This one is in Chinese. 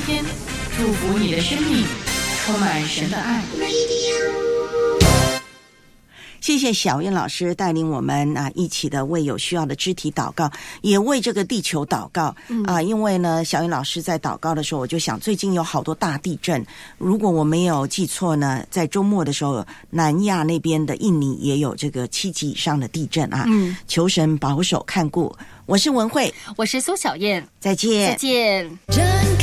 天，祝福你的生命充满神的爱。 谢谢小燕老师带领我们一起的为有需要的肢体祷告，也为这个地球祷告因为呢，小燕老师在祷告的时候，我就想最近有好多大地震，如果我没有记错呢，在周末的时候，南亚那边的印尼也有这个7级以上的地震求神保守看顾。我是文慧， 我是苏小燕， 再见。 再见。